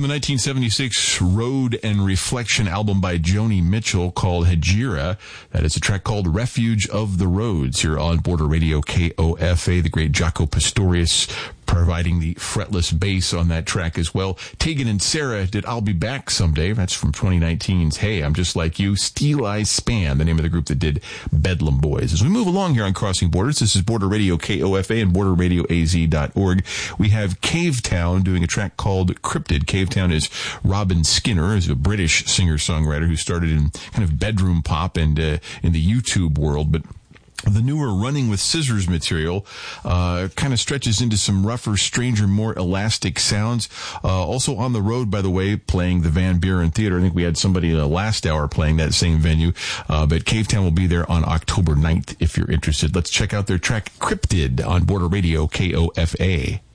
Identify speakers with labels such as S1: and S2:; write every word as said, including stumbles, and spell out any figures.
S1: from the nineteen seventy-six Road and Reflection album by Joni Mitchell called Hejira. That is a track called Refuge of the Roads here on Border Radio K O F A. The great Jaco Pastorius providing the fretless bass on that track as well. Tegan and Sarah did I'll Be Back Someday. That's from twenty nineteen's Hey, I'm Just Like You. Steel Eye Span, the name of the group that did Bedlam Boys. As we move along here on Crossing Borders, this is Border Radio K O F A and border radio a z dot org. We have Cavetown doing a track called Cryptid. Cavetown is Robin Skinner, is a British singer-songwriter who started in kind of bedroom pop and uh, in the YouTube world, but the newer Running with Scissors material uh kind of stretches into some rougher, stranger, more elastic sounds. Uh also on the road, by the way, playing the Van Buren Theater. I think we had somebody in the last hour playing that same venue. Uh but Cavetown will be there on October ninth if you're interested. Let's check out their track Cryptid on Border Radio K O F A.